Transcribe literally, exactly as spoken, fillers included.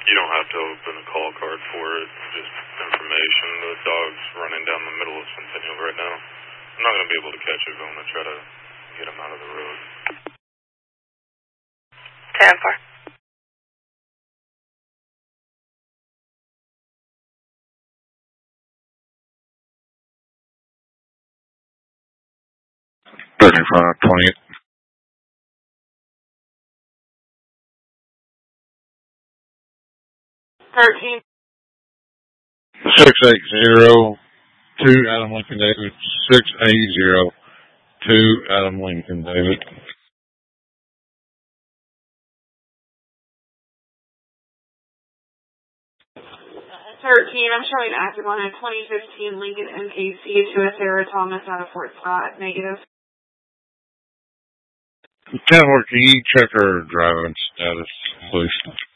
You don't have to open a call card for it. Just information. The dog's running down the middle of Centennial right now. I'm not going to be able to catch it, but I'm going to try to get him out of the road. ten four. thirty-five twenty-eight. Thirteen. Six eight zero two Adam Lincoln David. Six eight zero two Adam Lincoln David. Thirteen. I'm showing active on a twenty fifteen Lincoln M K C to a Sarah Thomas out of Fort Scott. Negative. ten four, can you check her driving status, please?